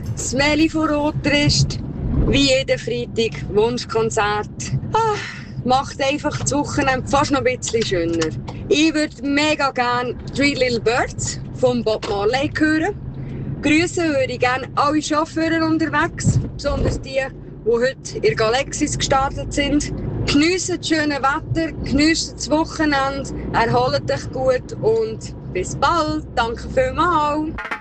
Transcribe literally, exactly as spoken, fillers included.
das Meli von Rotrist, wie jeden Freitag, Wunschkonzert. Ah, macht einfach das Wochenende fast noch ein bisschen schöner. Ich würde mega gerne Three Little Birds von Bob Marley hören. Grüßen würde ich gerne alle Chauffeure unterwegs, besonders die, die heute in der Galaxis gestartet sind. Geniessen das schöne Wetter, geniessen das Wochenende, erholt euch gut und bis bald. Danke vielmals.